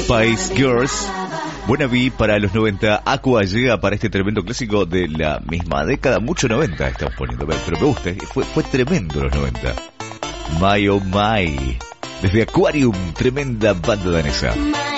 Spice Girls. Wannabe para los 90. Aqua llega para este tremendo clásico de la misma década. Mucho 90 estamos poniendo, pero me gusta. Fue tremendo los 90. My oh my. Desde Aquarium, tremenda banda danesa.